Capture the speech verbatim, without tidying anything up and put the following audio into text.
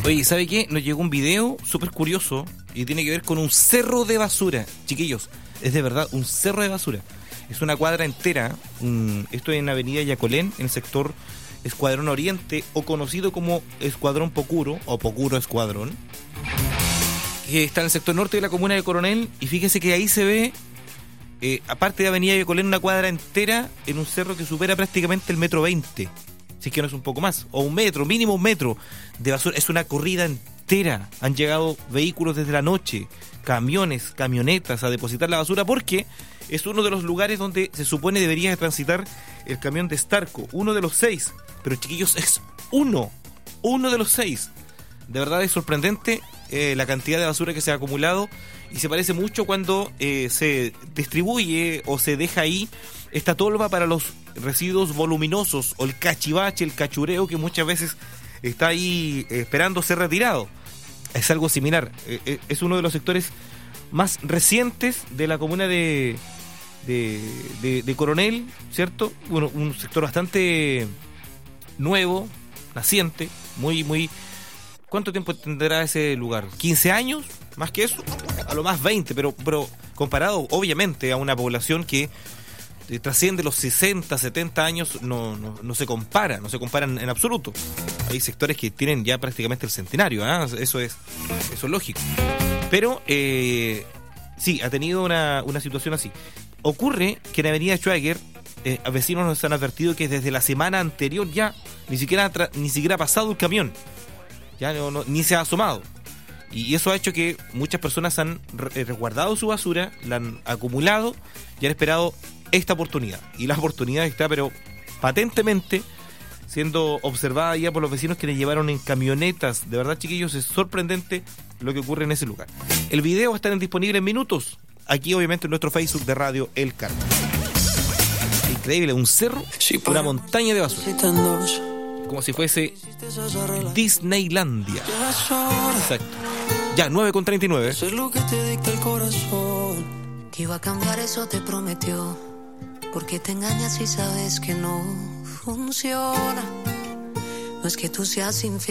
Oye, ¿sabe qué? Nos llegó un video súper curioso y tiene que ver con un cerro de basura. Chiquillos, es de verdad un cerro de basura. Es una cuadra entera. Un, esto es en Avenida Yacolén, en el sector Escuadrón Oriente, o conocido como Escuadrón Pocuro, o Pocuro Escuadrón, que está en el sector norte de la comuna de Coronel. Y fíjese que ahí se ve, eh, aparte de Avenida Yacolén, una cuadra entera en un cerro que supera prácticamente el metro veinte. Si es que no es un poco más, o un metro, mínimo un metro de basura. Es una corrida entera. Han llegado vehículos desde la noche, camiones, camionetas a depositar la basura, porque es uno de los lugares donde se supone debería transitar el camión de Starco, uno de los seis. Pero chiquillos, es uno, uno de los seis. De verdad es sorprendente eh, la cantidad de basura que se ha acumulado, y se parece mucho cuando eh, se distribuye o se deja ahí esta tolva para los residuos voluminosos, o el cachivache, el cachureo, que muchas veces está ahí eh, esperando ser retirado. Es algo similar. Eh, es uno de los sectores más recientes de la comuna de, de, de, de Coronel, ¿cierto? Bueno, un sector bastante nuevo, naciente, muy, muy... ¿Cuánto tiempo tendrá ese lugar? ¿quince años? ¿Más que eso? A lo más veinte, pero, pero comparado, obviamente, a una población que trasciende los sesenta, setenta años, no, no, no se compara, no se comparan en absoluto. Hay sectores que tienen ya prácticamente el centenario, ¿eh? Eso es, eso es lógico. Pero, eh, sí, ha tenido una, una situación así. Ocurre que en Avenida Schwager, eh, vecinos nos han advertido que desde la semana anterior ya ni siquiera, tra- ni siquiera ha pasado el camión. Ya no, no, ni se ha asomado. Y eso ha hecho que muchas personas han resguardado su basura, la han acumulado y han esperado esta oportunidad. Y la oportunidad está, pero patentemente, siendo observada ya por los vecinos que le llevaron en camionetas. De verdad, chiquillos, es sorprendente lo que ocurre en ese lugar. El video va a estar disponible en minutos, aquí obviamente en nuestro Facebook de Radio El Carmen. Increíble, un cerro, una montaña de basura, como si fuese Disneylandia. Exacto. Ya, nueve con treinta y nueve. Eso es lo que te dicta el corazón. Que iba a cambiar, eso te prometió. Porque te engañas y sabes que no funciona. No es que tú seas infiel.